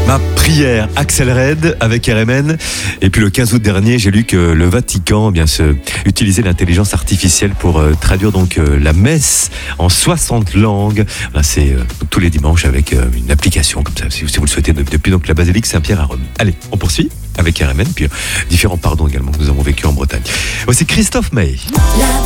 Ma prière, Axel Red avec RMN. Et puis le 15 août dernier, j'ai lu que le Vatican utilisait l'intelligence artificielle pour traduire donc la messe en 60 langues. Là, c'est tous les dimanches avec une application comme ça, si vous le souhaitez, depuis donc la basilique Saint-Pierre à Rome. Allez, on poursuit avec RMN, puis différents pardons également que nous avons vécu en Bretagne. Voici Christophe Maé.